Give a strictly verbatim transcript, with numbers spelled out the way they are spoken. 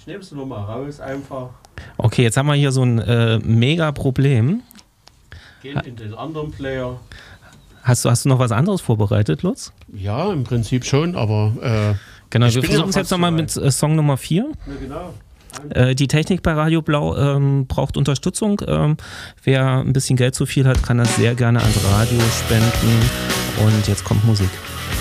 Ich nehme es nochmal raus, einfach. Okay, jetzt haben wir hier so ein äh, mega Problem. Gehen in den anderen Player. Hast du, hast du noch was anderes vorbereitet, Lutz? Ja, im Prinzip schon, aber äh, genau, ich wir bin versuchen ja es jetzt fast nochmal soweit. mit äh, Song Nummer vier. Ja, genau. Äh, die Technik bei Radio Blau ähm, braucht Unterstützung. Ähm, wer ein bisschen Geld zu viel hat, kann das sehr gerne ans Radio spenden. Und jetzt kommt Musik.